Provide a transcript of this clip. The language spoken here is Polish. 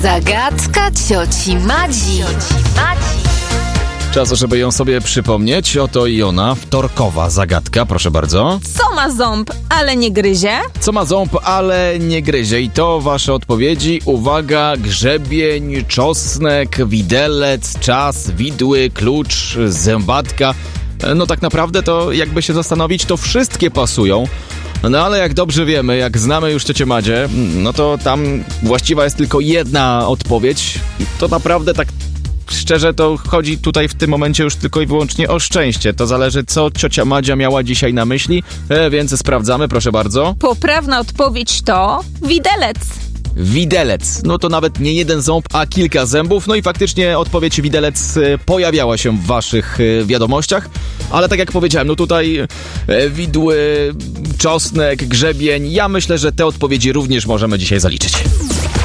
Zagadka cioci Madzi. Czas, żeby ją sobie przypomnieć. Oto i ona, wtorkowa zagadka, proszę bardzo. Co ma ząb, ale nie gryzie? Co ma ząb, ale nie gryzie? I to wasze odpowiedzi. Uwaga, grzebień, czosnek, widelec, czas, widły, klucz, zębatka. No tak naprawdę to jakby się zastanowić, to wszystkie pasują. No ale jak dobrze wiemy, jak znamy już ciocię Madzię, no to tam właściwa jest tylko jedna odpowiedź. To naprawdę tak szczerze to chodzi tutaj w tym momencie już tylko i wyłącznie o szczęście. To zależy, co ciocia Madzia miała dzisiaj na myśli, więc sprawdzamy, proszę bardzo. Poprawna odpowiedź to widelec. Widelec. No to nawet nie jeden ząb, a kilka zębów. No i faktycznie odpowiedź widelec pojawiała się w waszych wiadomościach. Ale tak jak powiedziałem, no tutaj widły, czosnek, grzebień. Ja myślę, że te odpowiedzi również możemy dzisiaj zaliczyć.